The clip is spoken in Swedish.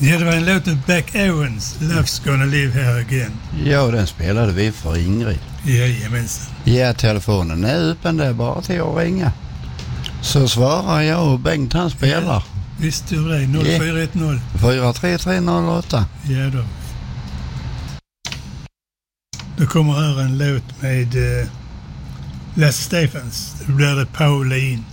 Ja, det var en låt med Beck Owens, Love's Gonna Live Here Again. Ja, den spelade vi för Ingrid. Jajamensan. Ja, telefonen är öppen, det är bara till att ringa. Så svarar jag och Bengt han spelar. Ja, visst du det, 0410. 43308. Ja då. Då kommer här en låt med Lasse Stefans. Då blir det Pauline.